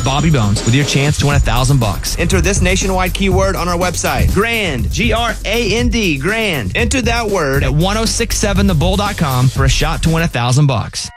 Bobby Bones with your chance to win $1,000. Enter this nationwide keyword on our website. GRAND. G-R-A-N-D. GRAND. Enter that word At 1067thebull.com for a shot to win $1,000.